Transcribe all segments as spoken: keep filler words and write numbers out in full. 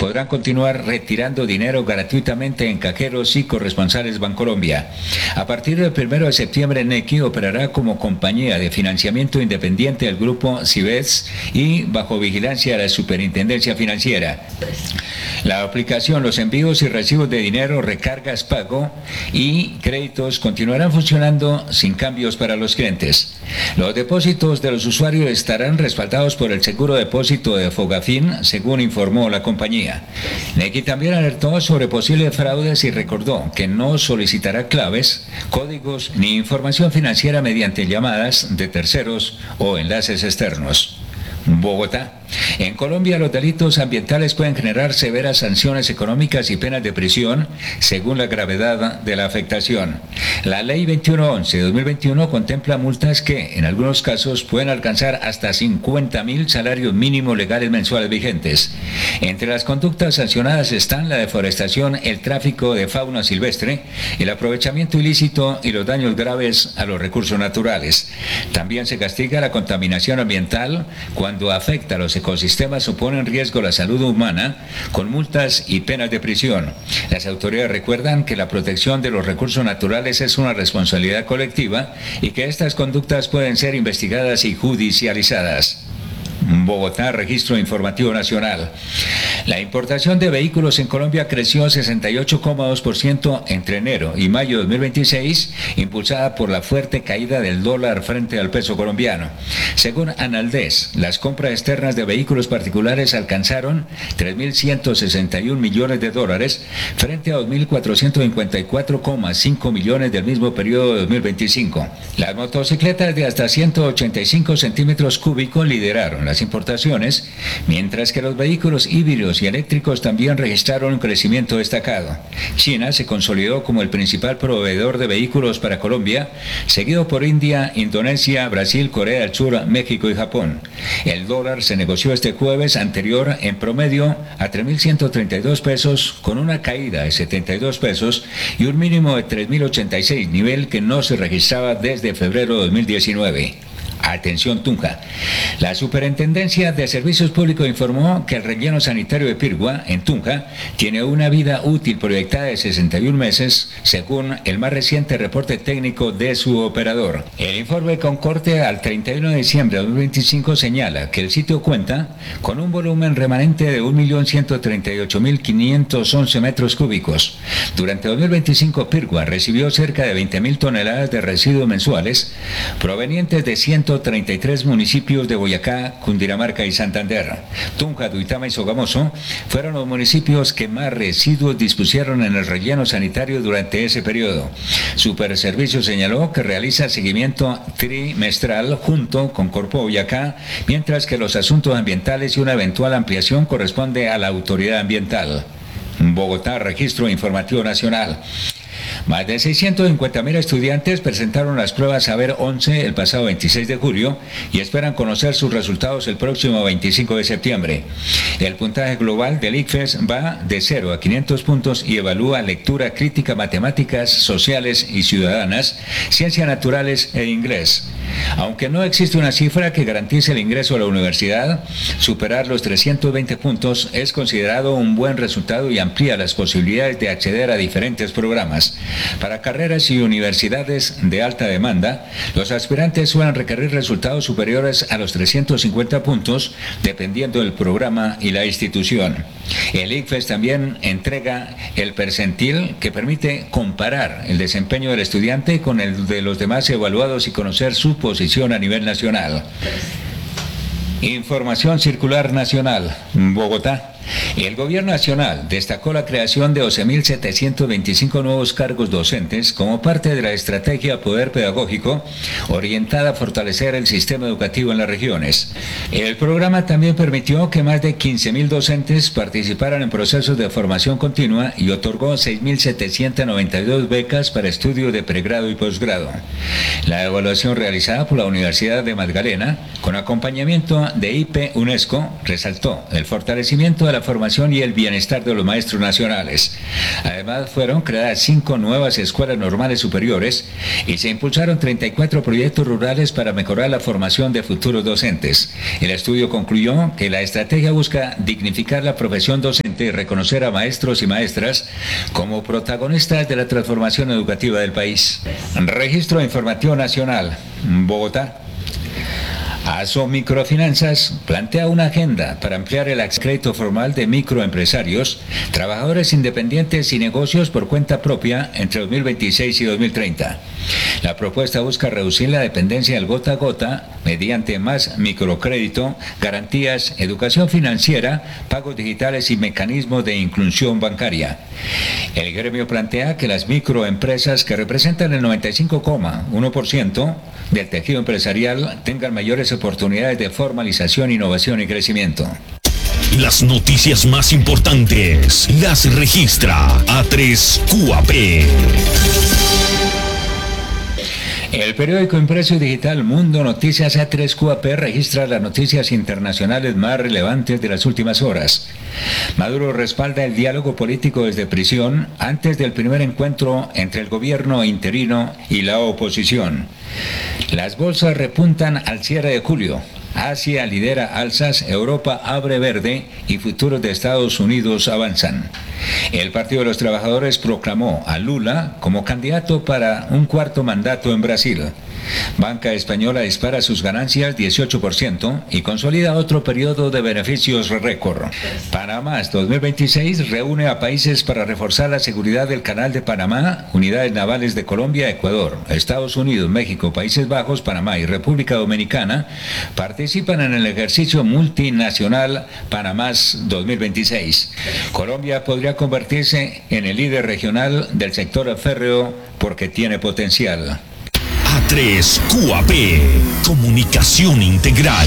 podrán continuar retirando dinero gratuitamente en cajeros y corresponsales Bancolombia. A partir del primero de septiembre, Nequi operará como compañía de financiamiento independiente del grupo Cibes y bajo vigilancia de la Superintendencia Financiera. La aplicación, los envíos y recibos de dinero, recargas, pago y créditos continuarán funcionando sin cambios para los clientes. Los depósitos de los usuarios estarán respaldados por el seguro depósito de Fogafín, según informó la compañía. Nequi también alertó sobre posibles fraudes y recordó que no solicitará claves, códigos ni información financiera mediante llamadas de terceros o enlaces externos. Bogotá. En Colombia, los delitos ambientales pueden generar severas sanciones económicas y penas de prisión según la gravedad de la afectación. La Ley veintiuno once de dos mil veintiuno contempla multas que, en algunos casos, pueden alcanzar hasta cincuenta mil salarios mínimos legales mensuales vigentes. Entre las conductas sancionadas están la deforestación, el tráfico de fauna silvestre, el aprovechamiento ilícito y los daños graves a los recursos naturales. También se castiga la contaminación ambiental cuando afecta a los ecosistemas o pone en riesgo la salud humana con multas y penas de prisión. Las autoridades recuerdan que la protección de los recursos naturales es una responsabilidad colectiva y que estas conductas pueden ser investigadas y judicializadas. Bogotá, Registro Informativo Nacional. La importación de vehículos en Colombia creció sesenta y ocho coma dos por ciento entre enero y mayo de dos mil veintiséis, impulsada por la fuerte caída del dólar frente al peso colombiano. Según Analdés, las compras externas de vehículos particulares alcanzaron tres mil ciento sesenta y un millones de dólares frente a dos mil cuatrocientos cincuenta y cuatro coma cinco millones del mismo periodo de dos mil veinticinco. Las motocicletas de hasta ciento ochenta y cinco centímetros cúbicos lideraron las importaciones, mientras que los vehículos híbridos y eléctricos también registraron un crecimiento destacado. China se consolidó como el principal proveedor de vehículos para Colombia, seguido por India, Indonesia, Brasil, Corea del Sur, México y Japón. El dólar se negoció este jueves anterior en promedio a tres mil ciento treinta y dos pesos, con una caída de setenta y dos pesos y un mínimo de tres mil ochenta y seis, nivel que no se registraba desde febrero de dos mil diecinueve. Atención Tunja. La Superintendencia de Servicios Públicos informó que el relleno sanitario de Pirgua, en Tunja, tiene una vida útil proyectada de sesenta y un meses, según el más reciente reporte técnico de su operador. El informe con corte al treinta y uno de diciembre de dos mil veinticinco señala que el sitio cuenta con un volumen remanente de un millón ciento treinta y ocho mil quinientos once metros cúbicos. Durante dos mil veinticinco, Pirgua recibió cerca de veinte mil toneladas de residuos mensuales provenientes de ciento treinta y tres municipios de Boyacá, Cundinamarca y Santander. Tunja, Duitama y Sogamoso fueron los municipios que más residuos dispusieron en el relleno sanitario durante ese periodo. Superservicios señaló que realiza seguimiento trimestral junto con Corpo Boyacá, mientras que los asuntos ambientales y una eventual ampliación corresponde a la autoridad ambiental. Bogotá, Registro Informativo Nacional. Más de seiscientos cincuenta mil estudiantes presentaron las pruebas Saber once el pasado veintiséis de julio y esperan conocer sus resultados el próximo veinticinco de septiembre. El puntaje global del ICFES va de cero a quinientos puntos y evalúa lectura crítica, matemáticas, sociales y ciudadanas, ciencias naturales e inglés. Aunque no existe una cifra que garantice el ingreso a la universidad, superar los trescientos veinte puntos es considerado un buen resultado y amplía las posibilidades de acceder a diferentes programas. Para carreras y universidades de alta demanda, los aspirantes suelen requerir resultados superiores a los trescientos cincuenta puntos, dependiendo del programa y la institución. El ICFES también entrega el percentil, que permite comparar el desempeño del estudiante con el de los demás evaluados y conocer su posición a nivel nacional. Información circular nacional. Bogotá. El Gobierno Nacional destacó la creación de doce mil setecientos veinticinco nuevos cargos docentes como parte de la estrategia Poder Pedagógico orientada a fortalecer el sistema educativo en las regiones. El programa también permitió que más de quince mil docentes participaran en procesos de formación continua y otorgó seis mil setecientos noventa y dos becas para estudios de pregrado y posgrado. La evaluación realizada por la Universidad de Magdalena, con acompañamiento de I P UNESCO, resaltó el fortalecimiento de la formación formación y el bienestar de los maestros nacionales. Además, fueron creadas cinco nuevas escuelas normales superiores y se impulsaron treinta y cuatro proyectos rurales para mejorar la formación de futuros docentes. El estudio concluyó que la estrategia busca dignificar la profesión docente y reconocer a maestros y maestras como protagonistas de la transformación educativa del país. Registro Informativo Nacional, Bogotá. ASO Microfinanzas plantea una agenda para ampliar el acceso a crédito formal de microempresarios, trabajadores independientes y negocios por cuenta propia entre dos mil veintiséis y dos mil treinta. La propuesta busca reducir la dependencia del gota a gota mediante más microcrédito, garantías, educación financiera, pagos digitales y mecanismos de inclusión bancaria. El gremio plantea que las microempresas, que representan el noventa y cinco coma uno por ciento del tejido empresarial, tengan mayores oportunidades de formalización, innovación y crecimiento. Las noticias más importantes las registra A tres Q A P. El periódico impreso y digital Mundo Noticias A tres Q A P registra las noticias internacionales más relevantes de las últimas horas. Maduro respalda el diálogo político desde prisión antes del primer encuentro entre el gobierno interino y la oposición. Las bolsas repuntan al cierre de julio. Asia lidera alzas, Europa abre verde y futuros de Estados Unidos avanzan. El Partido de los Trabajadores proclamó a Lula como candidato para un cuarto mandato en Brasil. Banca Española dispara sus ganancias dieciocho por ciento y consolida otro periodo de beneficios récord. Panamá dos mil veintiséis reúne a países para reforzar la seguridad del Canal de Panamá, unidades navales de Colombia, Ecuador, Estados Unidos, México, Países Bajos, Panamá y República Dominicana participan en el ejercicio multinacional Panamá dos mil veintiséis. Colombia podría convertirse en el líder regional del sector férreo porque tiene potencial. A tres Q A P, comunicación integral.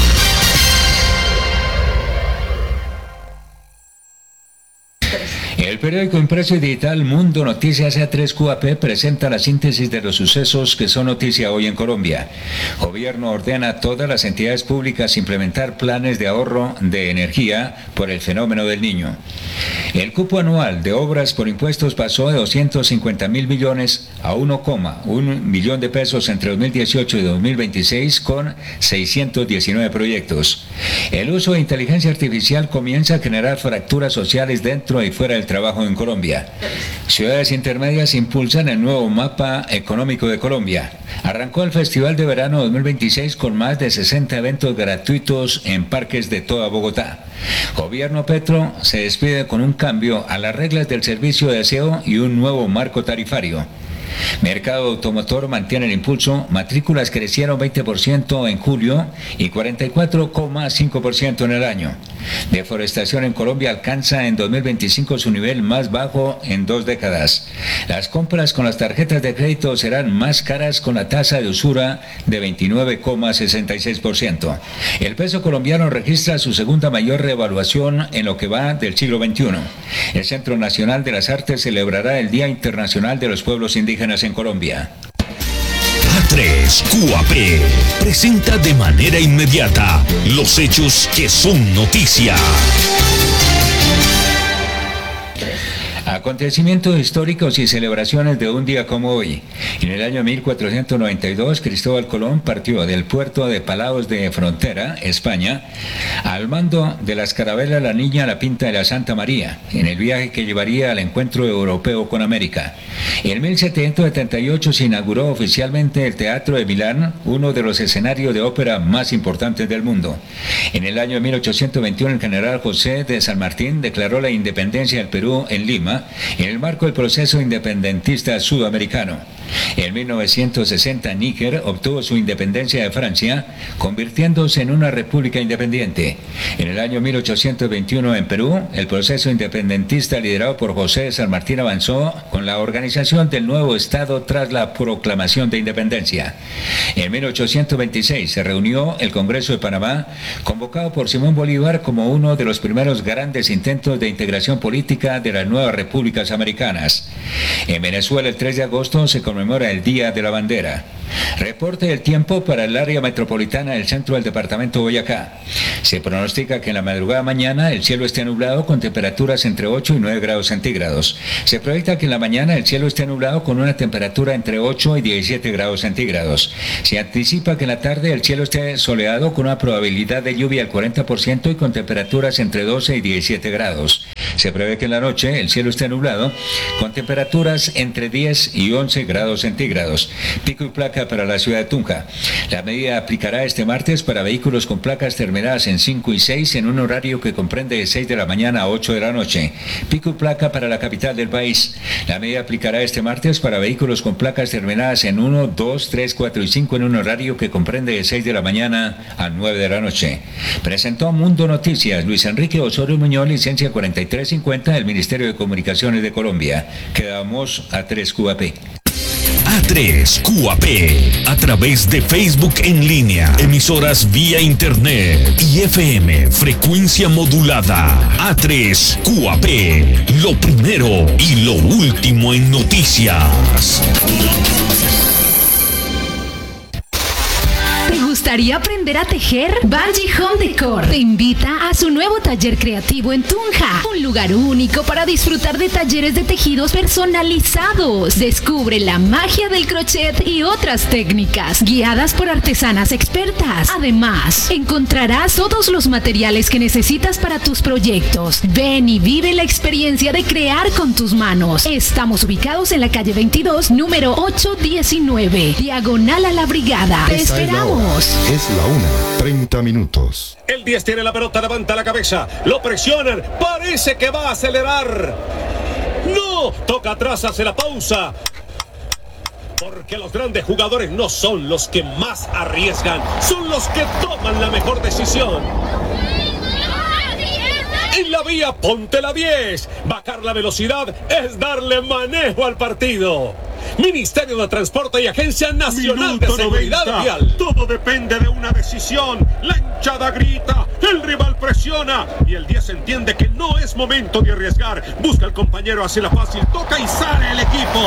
El periódico impreso y digital Mundo Noticias A tres Q A P presenta la síntesis de los sucesos que son noticia hoy en Colombia. Gobierno ordena a todas las entidades públicas implementar planes de ahorro de energía por el fenómeno del Niño. El cupo anual de obras por impuestos pasó de doscientos cincuenta mil millones a uno coma uno millón de pesos entre dos mil dieciocho y dos mil veintiséis con seiscientos diecinueve proyectos. El uso de inteligencia artificial comienza a generar fracturas sociales dentro y fuera del trabajo en Colombia. Ciudades intermedias impulsan el nuevo mapa económico de Colombia. Arrancó el Festival de Verano dos mil veintiséis con más de sesenta eventos gratuitos en parques de toda Bogotá. Gobierno Petro se despide con un cambio a las reglas del servicio de aseo y un nuevo marco tarifario. Mercado automotor mantiene el impulso, matrículas crecieron veinte por ciento en julio y cuarenta y cuatro coma cinco por ciento en el año. Deforestación en Colombia alcanza en dos mil veinticinco su nivel más bajo en dos décadas. Las compras con las tarjetas de crédito serán más caras con la tasa de usura de veintinueve coma sesenta y seis por ciento. El peso colombiano registra su segunda mayor revaluación en lo que va del siglo veintiuno. El Centro Nacional de las Artes celebrará el Día Internacional de los Pueblos Indígenas en Colombia. A tres Q A P presenta de manera inmediata los hechos que son noticia. Acontecimientos históricos y celebraciones de un día como hoy. En el año mil cuatrocientos noventa y dos, Cristóbal Colón partió del puerto de Palaos de Frontera, España, al mando de las carabelas La Niña, La Pinta y la Santa María, en el viaje que llevaría al encuentro europeo con América. En mil setecientos setenta y ocho se inauguró oficialmente el Teatro de Milán, uno de los escenarios de ópera más importantes del mundo. En el año mil ochocientos veintiuno, el general José de San Martín declaró la independencia del Perú en Lima, en el marco del proceso independentista sudamericano. En mil novecientos sesenta, Níger obtuvo su independencia de Francia, convirtiéndose en una república independiente. En el año mil ochocientos veintiuno, en Perú, el proceso independentista liderado por José de San Martín avanzó con la organización del nuevo Estado tras la proclamación de independencia. En mil ochocientos veintiséis se reunió el Congreso de Panamá, convocado por Simón Bolívar como uno de los primeros grandes intentos de integración política de la nueva república Repúblicas Americanas. En Venezuela, el tres de agosto se conmemora el Día de la Bandera. Reporte del tiempo para el área metropolitana del centro del departamento de Boyacá. Se pronostica que en la madrugada mañana el cielo esté nublado con temperaturas entre ocho y nueve grados centígrados. Se proyecta que en la mañana el cielo esté nublado con una temperatura entre ocho y diecisiete grados centígrados. Se anticipa que en la tarde el cielo esté soleado con una probabilidad de lluvia al cuarenta por ciento y con temperaturas entre doce y diecisiete grados. Se prevé que en la noche el cielo esté nublado con temperaturas entre diez y once grados centígrados. Pico y placa para la ciudad de Tunja. La medida aplicará este martes para vehículos con placas terminadas en cinco y seis en un horario que comprende de seis de la mañana a ocho de la noche. Pico y placa para la capital del país. La medida aplicará este martes para vehículos con placas terminadas en uno, dos, tres, cuatro y cinco en un horario que comprende de seis de la mañana a nueve de la noche. Presentó Mundo Noticias Luis Enrique Osorio Muñoz, licencia cuarenta y tres cincuenta del Ministerio de Comunicaciones de Colombia. Quedamos a tres Q A P. A tres Q A P, a través de Facebook en línea, emisoras vía internet y F M, frecuencia modulada. A tres Q A P, lo primero y lo último en noticias. ¿Te gustaría aprender a tejer? Banji Home Decor te invita a su nuevo taller creativo en Tunja, un lugar único para disfrutar de talleres de tejidos personalizados. Descubre la magia del crochet y otras técnicas guiadas por artesanas expertas. Además, encontrarás todos los materiales que necesitas para tus proyectos. Ven y vive la experiencia de crear con tus manos. Estamos ubicados en la calle veintidós, número ochocientos diecinueve, diagonal a la Brigada. Te esperamos. Es la una, treinta minutos. El diez tiene la pelota, levanta la cabeza, lo presionan, parece que va a acelerar. No, toca atrás, hace la pausa. Porque los grandes jugadores no son los que más arriesgan, son los que toman la mejor decisión. En la vía, ponte la diez. Bajar la velocidad es darle manejo al partido. Ministerio de Transporte y Agencia Nacional Minuto de Seguridad noventa. Vial. Todo depende de una decisión. La hinchada grita, el rival presiona y el diez entiende que no es momento de arriesgar. Busca al compañero, hace la fácil, toca y sale el equipo.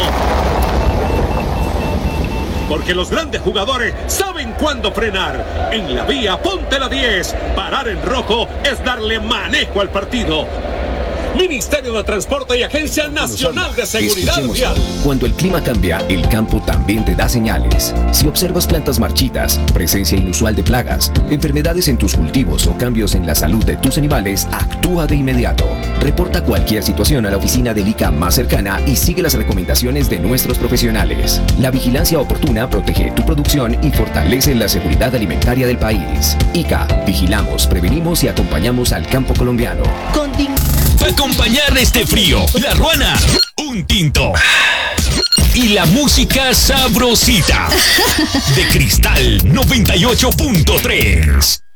Porque los grandes jugadores saben cuándo frenar. En la vía, ponte la diez. Parar en rojo es darle manejo al partido. Ministerio de Transporte y Agencia Nacional de Seguridad Vial. Cuando el clima cambia, el campo también te da señales. Si observas plantas marchitas, presencia inusual de plagas, enfermedades en tus cultivos o cambios en la salud de tus animales, actúa de inmediato. Reporta cualquier situación a la oficina del I C A más cercana y sigue las recomendaciones de nuestros profesionales. La vigilancia oportuna protege tu producción y fortalece la seguridad alimentaria del país. I C A, vigilamos, prevenimos y acompañamos al campo colombiano. Con acompañar este frío, la ruana, un tinto y la música sabrosita de Cristal noventa y ocho punto tres.